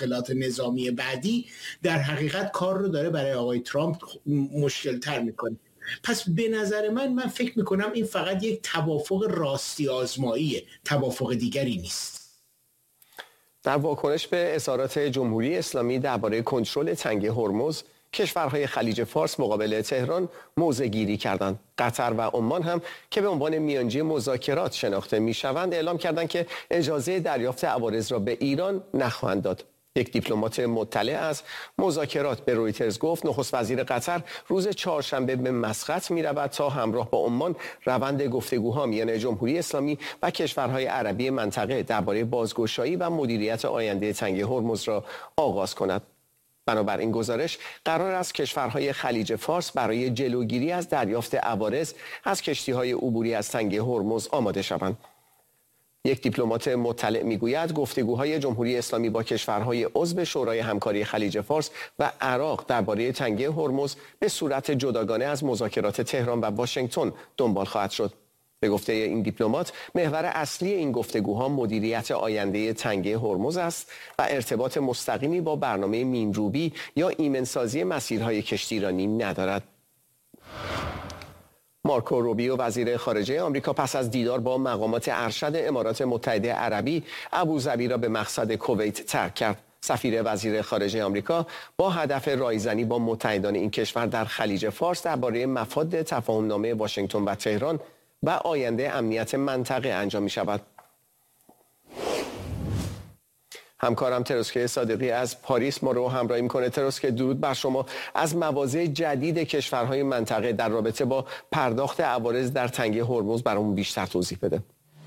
مداخلات نظامی بعدی در حقیقت کار رو داره برای آقای ترامپ مشکل تر میکنه. پس به نظر من فکر میکنم این فقط یک توافق راستی آزماییه، توافق دیگری نیست. در واکنش به اظهارات جمهوری اسلامی درباره کنترل تنگه هرمز، کشورهای خلیج فارس مقابل تهران موضع گیری کردند. قطر و عمان هم که به عنوان میانجی مذاکرات شناخته میشوند اعلام کردند که اجازه دریافت عوارض را به ایران نخواهند داد. یک دیپلمات مطلع از مذاکرات به رویترز گفت نخست وزیر قطر روز چهارشنبه به مسقط می‌رود تا همراه با عمان روند گفتگوها میان جمهوری اسلامی و کشورهای عربی منطقه درباره بازگشایی و مدیریت آینده تنگه هرمز را آغاز کند. بنابر این گزارش قرار است کشورهای خلیج فارس برای جلوگیری از دریافت عوارض از کشتی‌های عبوری از تنگه هرمز آماده شوند. یک دیپلمات مطلع میگوید گفتگوهای جمهوری اسلامی با کشورهای عضو شورای همکاری خلیج فارس و عراق درباره تنگه هرمز به صورت جداگانه از مذاکرات تهران و واشنگتن دنبال خواهد شد. به گفته این دیپلمات محور اصلی این گفتگوها مدیریت آینده تنگه هرمز است و ارتباط مستقیمی با برنامه مین‌روبی یا ایمنسازی مسیرهای کشتیرانی ندارد. مارکو روبیو وزیر خارجه آمریکا پس از دیدار با مقامات ارشد امارات متحده عربی ابوظبی را به مقصد کویت ترک کرد. سفیر وزیر خارجه آمریکا با هدف رایزنی با متحدان این کشور در خلیج فارس درباره مفاد تفاهم‌نامه واشنگتن و تهران و آینده امنیت منطقه انجام می شود. همکارم تروسکه صادقی از پاریس ما رو همراهی میکنه. تروسکه درود بر شما. از مواضع جدید کشورهای منطقه در رابطه با پرداخت عوارض در تنگه هرمز برامون بیشتر توضیح بده.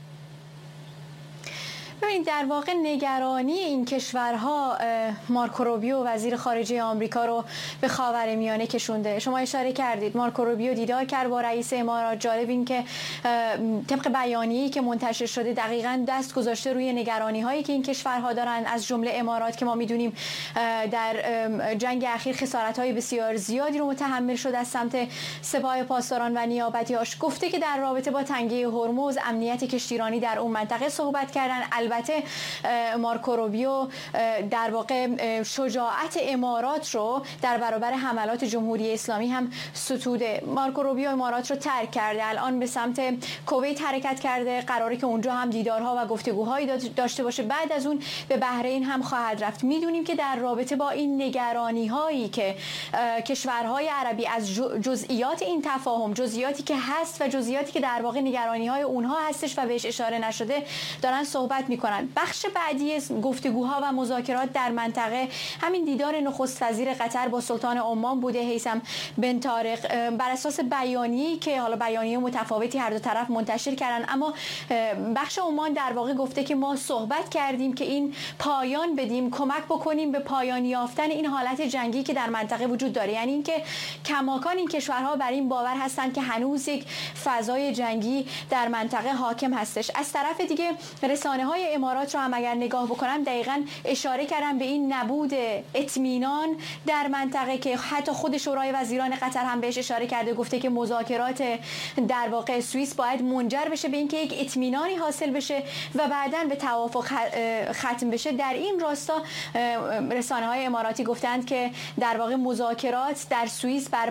در واقع نگرانی این کشورها مارکو روبیو وزیر خارجه آمریکا رو به خاورمیانه کشونده. شما اشاره کردید مارکو روبیو دیدار کرد با رئیس امارات. جالب این که طبق بیانیه‌ای که منتشر شده دقیقاً دست گذاشته روی نگرانی‌هایی که این کشورها دارن، از جمله امارات که ما می‌دونیم در جنگ اخیر خسارت‌های بسیار زیادی رو متحمل شد از سمت سپاه پاسداران و نیابتی‌هاش. گفته که در رابطه با تنگه هرمز امنیت کشتیرانی در اون منطقه صحبت کردن. البته مارکو روبیو در واقع شجاعت امارات رو در برابر حملات جمهوری اسلامی هم ستوده. مارکو روبیو امارات رو ترک کرده، الان به سمت کویت حرکت کرده، قراره که اونجا هم دیدارها و گفتگوهایی داشته باشه. بعد از اون به بحرین هم خواهد رفت. میدونیم که در رابطه با این نگرانی هایی که کشورهای عربی از جزئیات این تفاهم، جزئیاتی که هست و جزئیاتی که در واقع نگرانی های اونها هستش و بهش اشاره نشده دارن صحبت میکنن. بخش بعدی گفتگوها و مذاکرات در منطقه همین دیدار نخست وزیر قطر با سلطان عمان بوده، هیثم بن طارق. بر اساس بیانیه‌ای که حالا بیانیه متفاوتی هر دو طرف منتشر کردن، اما بخش عمان در واقع گفته که ما صحبت کردیم که این پایان بدیم، کمک بکنیم به پایان یافتن این حالت جنگی که در منطقه وجود داره. یعنی اینکه کماکان این کشورها بر این باور هستند که هنوز یک فضای جنگی در منطقه حاکم هستش. از طرف دیگه رسانه‌های امارات رو هم اگر نگاه بکنم دقیقاً اشاره کردن به این نبود اطمینان در منطقه که حتی خود شورای وزیران قطر هم بهش اشاره کرده، گفته که مذاکرات در واقع سوئیس باید منجر بشه به اینکه یک اطمینانی حاصل بشه و بعداً به توافق ختم بشه. در این راستا رسانه‌های اماراتی گفتند که در واقع مذاکرات در سوئیس بر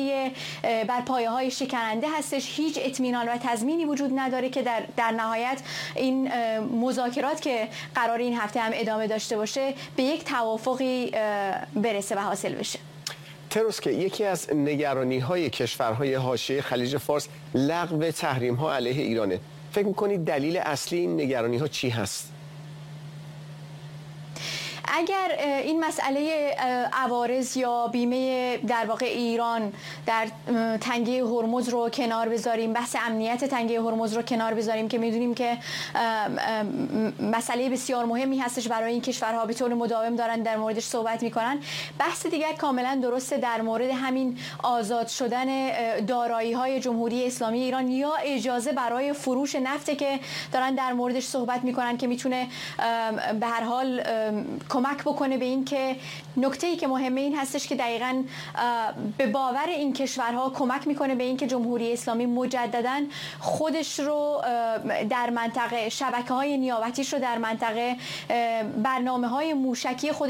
پایه‌های شکننده هستش، هیچ اطمینان و تضمینی وجود نداره که در نهایت این مذاکرات که قرار این هفته هم ادامه داشته باشه به یک توافقی برسه و حاصل بشه. تروسکه، یکی از نگرانی‌های کشورهای حاشیه خلیج فارس لغو تحریم‌ها علیه ایرانه. فکر می‌کنید دلیل اصلی این نگرانی‌ها چی هست؟ اگر این مسئله عوارض یا بیمه در واقع ایران در تنگه هرمز رو کنار بذاریم، بحث امنیت تنگه هرمز رو کنار بذاریم که میدونیم که مسئله بسیار مهمی هستش برای این کشورها، به طور مداوم دارن در موردش صحبت میکنن. بحث دیگر کاملا درسته در مورد همین آزاد شدن دارایی‌های جمهوری اسلامی ایران یا اجازه برای فروش نفت که دارن در موردش صحبت میکنن که میتونه به هر حال کمک بکنه به این که نکته‌ای که مهمه این هستش که دقیقاً به باور این کشورها کمک میکنه به این که جمهوری اسلامی مجدداً خودش رو در منطقه، شبکه‌های نیابتیش رو در منطقه، برنامه‌های موشکی خود